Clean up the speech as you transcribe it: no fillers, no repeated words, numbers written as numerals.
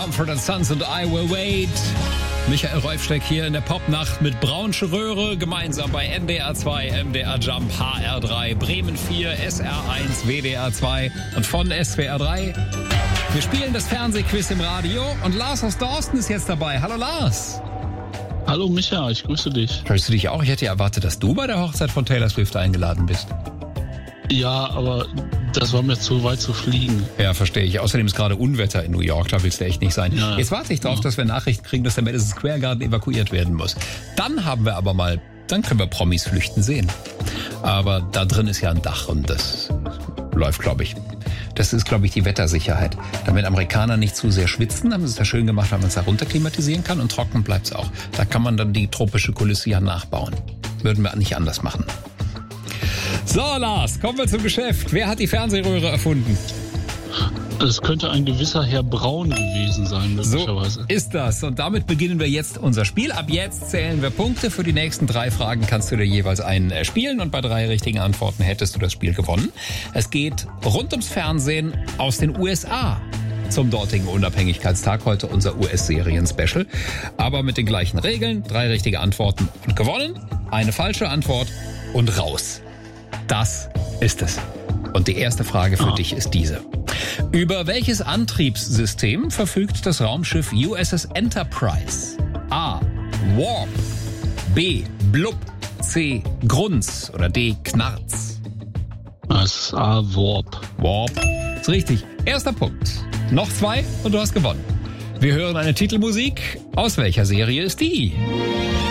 Mumford & Sons und I Will Wait. Michael Reufsteck hier in der Popnacht mit Braunsche Röhre, gemeinsam bei NDR 2, MDR Jump, HR 3, Bremen 4, SR 1, WDR 2 und von SWR 3. Wir spielen das Fernsehquiz im Radio und Lars aus Dorsten ist jetzt dabei. Hallo Lars. Hallo Micha, ich grüße dich. Grüße dich auch. Ich hätte ja erwartet, dass du bei der Hochzeit von Taylor Swift eingeladen bist. Ja, aber das war mir zu weit zu fliegen. Ja, verstehe ich. Außerdem ist gerade Unwetter in New York, da willst du echt nicht sein. Ja. Jetzt warte ich drauf, dass wir Nachrichten kriegen, dass der Madison Square Garden evakuiert werden muss. Dann können wir Promis flüchten sehen. Aber da drin ist ja ein Dach und das läuft, glaube ich. Das ist, glaube ich, die Wettersicherheit. Damit Amerikaner nicht zu sehr schwitzen, haben sie es ja schön gemacht, weil man es da runter klimatisieren kann und trocken bleibt es auch. Da kann man dann die tropische Kulisse ja nachbauen. Würden wir nicht anders machen. So, Lars, kommen wir zum Geschäft. Wer hat die Fernsehröhre erfunden? Es könnte ein gewisser Herr Braun gewesen sein, möglicherweise. So ist das. Und damit beginnen wir jetzt unser Spiel. Ab jetzt zählen wir Punkte. Für die nächsten 3 Fragen kannst du dir jeweils einen spielen. Und bei 3 richtigen Antworten hättest du das Spiel gewonnen. Es geht rund ums Fernsehen aus den USA. Zum dortigen Unabhängigkeitstag heute unser US-Serien-Special. Aber mit den gleichen Regeln. 3 richtige Antworten und gewonnen. Eine falsche Antwort und raus. Das ist es. Und die erste Frage für dich ist diese. Über welches Antriebssystem verfügt das Raumschiff USS Enterprise? A. Warp. B. Blub. C. Grunz. Oder D. Knarz. Das ist A. Warp. Warp. Ist richtig. Erster Punkt. Noch 2 und du hast gewonnen. Wir hören eine Titelmusik. Aus welcher Serie ist die?